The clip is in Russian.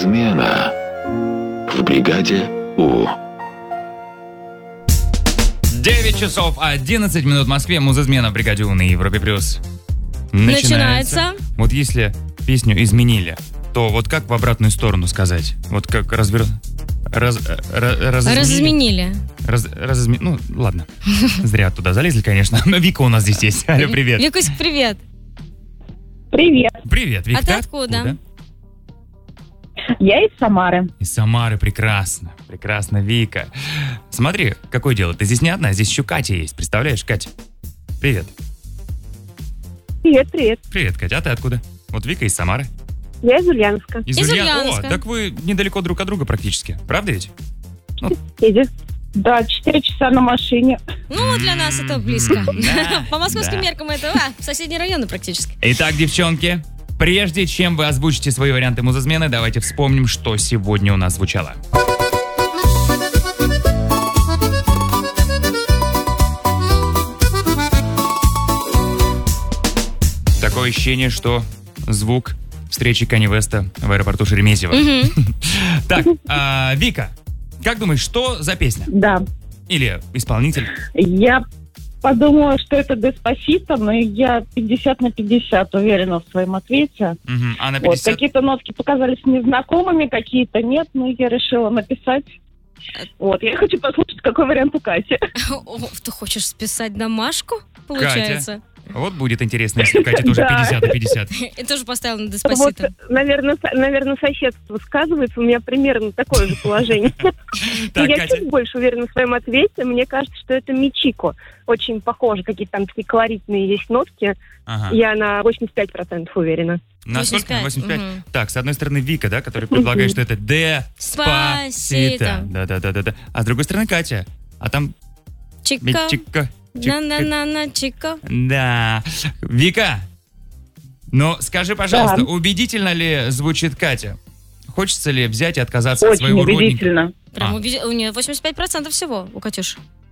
Музмена в бригаде У. 9 часов 11 минут в Москве. Музызмена в бригаде У на Европе Плюс. Начинается. Вот если песню изменили, то вот как в обратную сторону сказать? Вот как разменили. Ну, ладно. Зря туда залезли, конечно. Но Вика у нас здесь есть. Алло, привет. Викусь, привет. Привет. Привет, Вика. А ты откуда? Я из Самары. Из Самары, прекрасно. Прекрасно, Вика. Смотри, какое дело. Ты здесь не одна, здесь еще Катя есть. Представляешь, Катя? Привет. Привет, привет. Привет, Катя. А ты откуда? Вот Вика из Самары. Я из Ульяновска. Из Ульяновска. О, так вы недалеко друг от друга практически. Правда ведь? Да, 4 часа на машине. Ну, для нас это близко. Да, По московским да. меркам это соседние районы практически. Итак, девчонки, прежде чем вы озвучите свои варианты музызмены, давайте вспомним, что сегодня у нас звучало. Такое ощущение, что звук встречи Канье Уэста в аэропорту Шереметьево. Так, Вика, как думаешь, что за песня? Да. Или исполнитель? Я подумала, что это Деспасито, но я 50 на 50 уверена в своем ответе. А на 50? Вот, какие-то нотки показались незнакомыми, какие-то нет, но я решила написать. Вот, я хочу послушать, какой вариант у Кати. Ты хочешь списать домашку, получается? Вот будет интересно, если у Кати тоже 50 на 50. И тоже поставил на Вот, Деспасито. наверное, соседство сказывается. У меня примерно такое же положение. Так, Я Катя. чуть больше уверена в своем ответе. Мне кажется, что это Мичико. Очень похоже, какие-то там такие колоритные есть нотки. Ага. Я на 85% уверена. На сколько? 85? 85? Мгм. Так, с одной стороны Вика, да, которая предлагает, что это Спасито. Деспасито. Да. А с другой стороны Катя. А там Чика. Мичико. На-на-на-на, чика. Да. Вика, ну скажи, пожалуйста, Да. убедительно ли звучит Катя? Хочется ли взять и отказаться от Очень своего родненького? убедительно. Прям у нее 85% всего у Катюши.